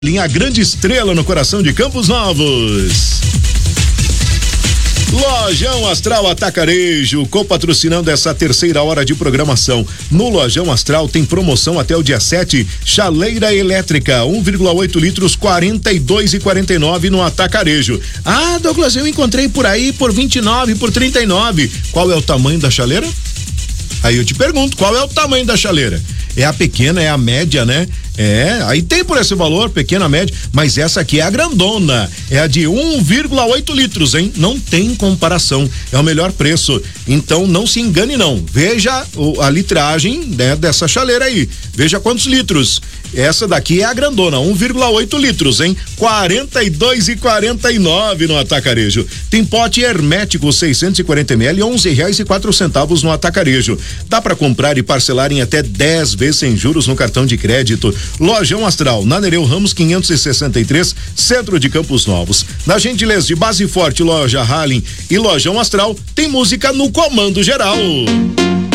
A grande estrela no coração de Campos Novos. Lojão Astral Atacarejo, co-patrocinando essa terceira hora de programação. No Lojão Astral tem promoção até o dia 7, chaleira elétrica, 1,8 litros, 42,49 no Atacarejo. Ah, Douglas, eu encontrei por aí por 29, por 39. Qual é o tamanho da chaleira? Aí eu te pergunto, qual é o tamanho da chaleira? É a pequena, é a média, né? Aí tem por esse valor, pequena, média, mas essa aqui é a grandona, é a de 1,8 litros, hein? Não tem comparação, é o melhor preço, então não se engane não, veja a litragem, né, dessa chaleira aí, veja quantos litros, essa daqui é a grandona, 1,8 litros, hein? 42,49 no Atacarejo. Tem pote hermético 640 ml, R$11,04 no Atacarejo. Dá para comprar e parcelar em até 10 vezes sem juros no cartão de crédito. Lojão Astral, na Nereu Ramos 563, centro de Campos Novos. Na gentileza de Base Forte, Loja Halling e Lojão Astral, tem música no comando geral.